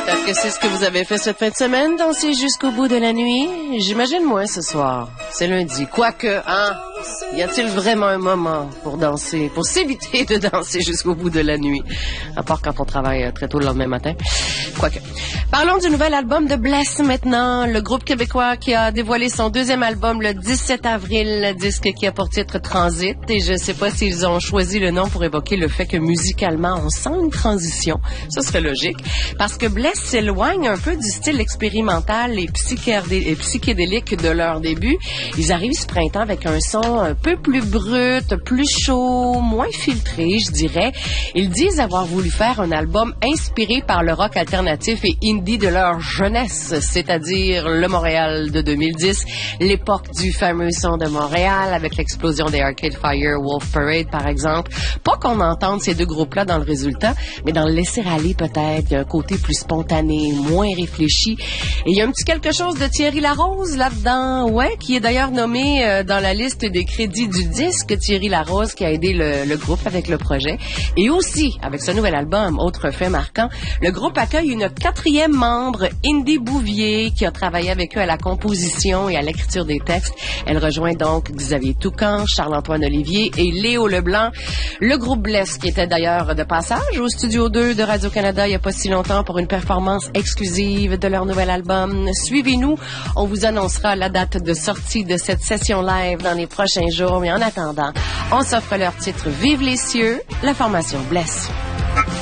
Peut-être que c'est ce que vous avez fait cette fin de semaine, danser jusqu'au bout de la nuit. J'imagine moins ce soir. C'est lundi. Quoique, hein? Y a-t-il vraiment un moment pour danser, pour s'éviter de danser jusqu'au bout de la nuit? À part quand on travaille très tôt le lendemain matin. Quoique. Parlons du nouvel album de Bless maintenant. Le groupe québécois qui a dévoilé son deuxième album le 17 avril, le disque qui a pour titre Transit. Et je sais pas s'ils ont choisi le nom pour évoquer le fait que musicalement, on sent une transition. Ça serait logique. Parce que Bless s'éloigne un peu du style expérimental et psychédélique de leur début. Ils arrivent ce printemps avec un son un peu plus brut, plus chaud, moins filtré, je dirais. Ils disent avoir voulu faire un album inspiré par le rock alternatif et indie de leur jeunesse, c'est-à-dire le Montréal de 2010, l'époque du fameux son de Montréal avec l'explosion des Arcade Fire, Wolf Parade par exemple. Pas qu'on entende ces deux groupes-là dans le résultat, mais dans le laisser aller peut-être, il y a un côté plus spontané, moins réfléchi. Et il y a un petit quelque chose de Thierry Larose là-dedans, ouais, qui est d'ailleurs nommé dans la liste des crédits du disque. Thierry Larose qui a aidé le groupe avec le projet. Et aussi, avec ce nouvel album, autre fait marquant, le groupe accueille une 4e membre, Indy Bouvier, qui a travaillé avec eux à la composition et à l'écriture des textes. Elle rejoint donc Xavier Toucan, Charles-Antoine Olivier et Léo Leblanc. Le groupe Bless, qui était d'ailleurs de passage au Studio 2 de Radio-Canada il n'y a pas si longtemps pour une performance exclusive de leur nouvel album. Suivez-nous, on vous annoncera la date de sortie de cette session live dans les prochains jours. Mais en attendant, on s'offre leur titre Vive les cieux, la formation Bless.